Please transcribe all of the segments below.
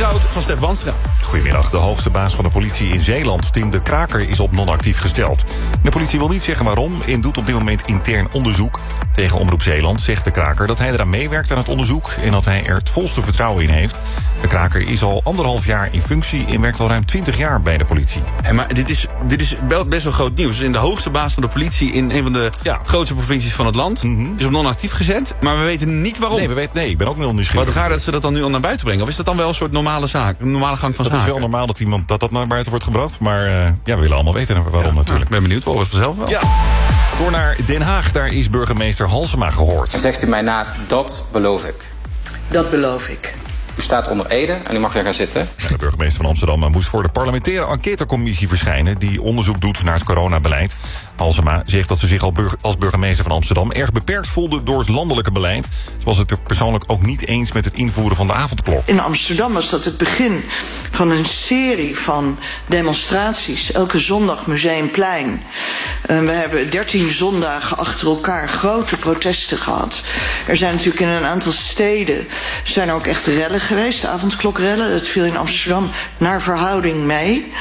Goud van Stef Banstra. Goedemiddag. De hoogste baas van de politie in Zeeland, Tim de Kraker, is op non-actief gesteld. De politie wil niet zeggen waarom en doet op dit moment intern onderzoek. Tegen Omroep Zeeland zegt de Kraker dat hij eraan meewerkt aan het onderzoek en dat hij er het volste vertrouwen in heeft. De Kraker is al 1,5 jaar in functie en werkt al ruim 20 jaar bij de politie. Hey, maar dit is best wel groot nieuws. Dus in de hoogste baas van de politie in een van de grootste provincies van het land is op non-actief gezet. Maar we weten niet waarom. Nee, ik ben ook heel nieuwsgierig. Wat raar dat ze dat dan nu al naar buiten brengen. Of is dat dan wel een soort normale zaak? Een normale gang van zaken? Het is wel normaal dat naar buiten wordt gebracht. Maar we willen allemaal weten waarom natuurlijk. Ik ben benieuwd, we horen het vanzelf wel. Ja. Door naar Den Haag, daar is burgemeester Halsema gehoord. En zegt u mij na, dat beloof ik. Dat beloof ik. U staat onder ede en u mag weer gaan zitten. Ja, de burgemeester van Amsterdam moest voor de parlementaire enquêtecommissie verschijnen die onderzoek doet naar het coronabeleid. Halsema zegt dat ze zich als burgemeester van Amsterdam erg beperkt voelde door het landelijke beleid. Ze was het er persoonlijk ook niet eens met het invoeren van de avondklok. In Amsterdam was dat het begin van een serie van demonstraties. Elke zondag Museumplein. We hebben 13 zondagen achter elkaar grote protesten gehad. Er zijn natuurlijk in een aantal steden zijn ook echt rellen geweest, avondklokrellen. Dat viel in Amsterdam naar verhouding mee.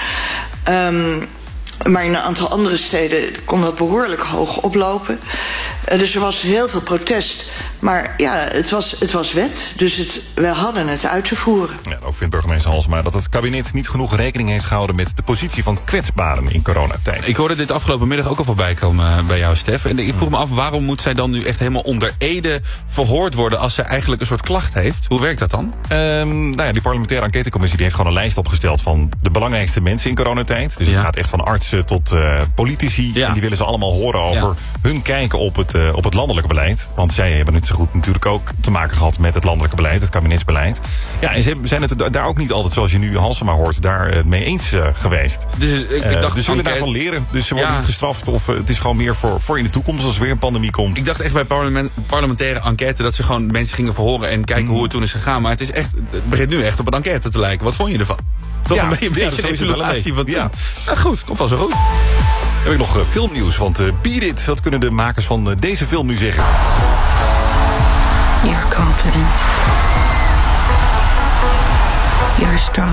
Maar in een aantal andere steden kon dat behoorlijk hoog oplopen. Dus er was heel veel protest. Maar ja, het was wet. Dus we hadden het uit te voeren. Ja, ook vindt burgemeester Halsema dat het kabinet niet genoeg rekening heeft gehouden met de positie van kwetsbaren in coronatijd. Ik hoorde dit afgelopen middag ook al voorbij komen bij jou, Stef. En ik vroeg me af, waarom moet zij dan nu echt helemaal onder ede verhoord worden als zij eigenlijk een soort klacht heeft? Hoe werkt dat dan? Die parlementaire enquêtecommissie die heeft gewoon een lijst opgesteld van de belangrijkste mensen in coronatijd. Dus het gaat echt van artsen tot politici. Ja. En die willen ze allemaal horen over hun kijken op het landelijke beleid. Want zij hebben het zo goed natuurlijk ook te maken gehad met het landelijke beleid, het kabinetsbeleid. Ja, en ze zijn het daar ook niet altijd, zoals je nu Halsema hoort, daar mee eens geweest. Dus ik dacht, ze willen daarvan leren. Dus ze worden niet gestraft of het is gewoon meer voor in de toekomst als er weer een pandemie komt. Ik dacht echt bij parlementaire enquête dat ze gewoon mensen gingen verhoren en kijken hoe het toen is gegaan. Maar het begint nu echt op een enquête te lijken. Wat vond je ervan? Toch een beetje een evaluatie van toen. Nou goed, komt wel zo goed. Heb ik nog filmnieuws, want Beat It, dat kunnen de makers van deze film nu zeggen. You're confident. You're strong.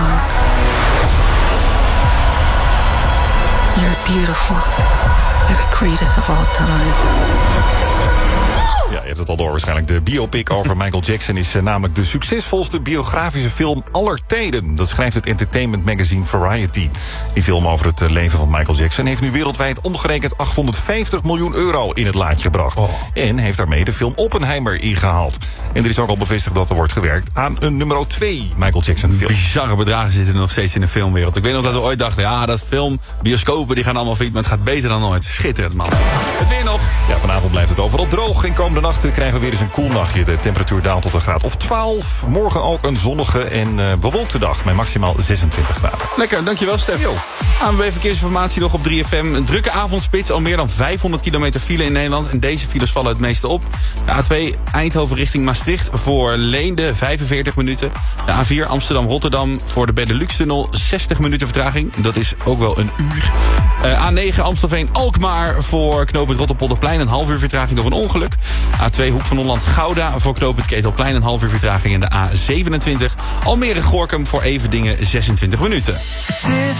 You're beautiful. You're the greatest of all time. Ja, je hebt het al door waarschijnlijk. De biopic over Michael Jackson is namelijk de succesvolste biografische film aller tijden. Dat schrijft het entertainment magazine Variety. Die film over het leven van Michael Jackson heeft nu wereldwijd omgerekend €850 miljoen in het laadje gebracht. En heeft daarmee de film Oppenheimer ingehaald. En er is ook al bevestigd dat er wordt gewerkt aan een nummer 2 Michael Jackson film. Bizarre bedragen zitten er nog steeds in de filmwereld. Ik weet nog dat we ooit dachten, dat film, bioscopen die gaan allemaal failliet, maar het gaat beter dan ooit. Schitterend, man. Het weer nog. Ja, vanavond blijft het overal droog. En komende nacht krijgen we weer eens een koel nachtje. De temperatuur daalt tot een graad of 12. Morgen ook een zonnige en bewolkte dag met maximaal 26 graden. Lekker, dankjewel Stef. ANWB Verkeersinformatie nog op 3FM. Een drukke avondspits, al meer dan 500 kilometer file in Nederland. En deze files vallen het meeste op. De A2 Eindhoven richting Maastricht voor Leende 45 minuten. De A4 Amsterdam-Rotterdam voor de Benelux-tunnel 60 minuten vertraging. Dat is ook wel een uur. A9 Amstelveen-Alkmaar voor knooppunt Rotterpolderplein een half uur vertraging door een ongeluk. A2 Hoek van Holland-Gouda voor knooppunt Ketelplein een half uur vertraging. En de A27 Almere-Gorkum voor Everdingen 26 minuten.